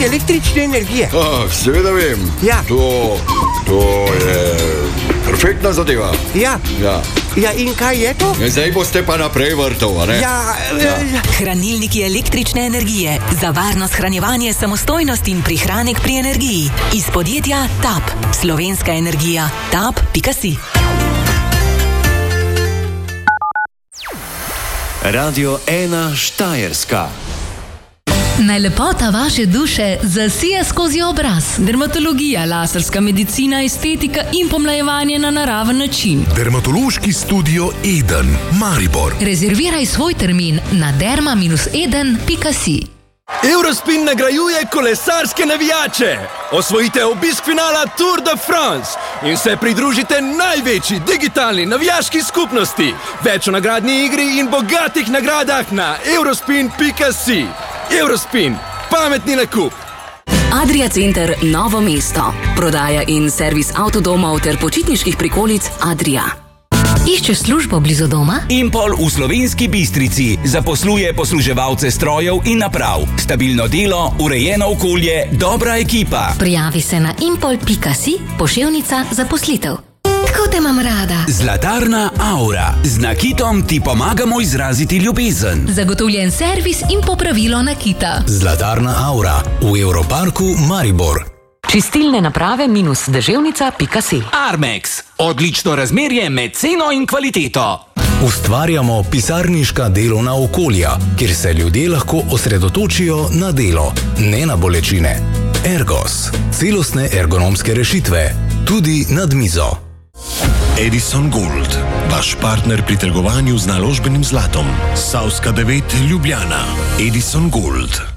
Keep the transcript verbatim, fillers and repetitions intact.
električne energije. Ah, seveda vem. Ja. To, to je perfektna zadeva. Ja. Ja. Ja, in kaj je to? Zdaj boste pa naprej vrtov, a ne? Ja, Ja. Hranilniki električne energije za varno shranjevanje, samostojnost in prihranek pri energiji. Iz podjetja Tap. Slovenska energija. tap pika si. Radio ena Štajerska. Naj lepota vaše duše zasije skozi obraz. Dermatologija, laserska medicina, estetika in pomlajevanje na naraven način. Dermatološki studio Eden, Maribor. Rezerviraj svoj termin na derma eden pika si. Eurospin nagrajuje kolesarske navijače. Osvojite obisk finala Tour de France in se pridružite največji digitalni navijaški skupnosti. Več o nagradni igri in bogatih nagradah na eurospin pika si. Eurospin, pametni nakup. Adria Center Novo mesto. Prodaja in servis avtodomov ter počitniških prikolic Adria. Iščeš službo blizu doma? Impol v Slovenski Bistrici zaposluje posluževalce strojev in naprav. Stabilno delo, urejeno okolje, dobra ekipa. Prijavi se na impol pika si, poševnica zaposlitev. Tako te imam rada. Zlatarna Aura. Z nakitom ti pomagamo izraziti ljubezen. Zagotovljen servis in popravilo nakita. Zlatarna Aura v Europarku Maribor. Čistilne naprave minus deževnica pika si. Armex. Odlično razmerje med ceno in kvaliteto. Ustvarjamo pisarniška delovna okolja, kjer se ljudje lahko osredotočijo na delo, ne na bolečine. Ergos. Celostne ergonomske rešitve. Tudi nad mizo. Edison Gold, vaš partner pri trgovanju z naložbenim zlatom. Savska devet Ljubljana. Edison Gold.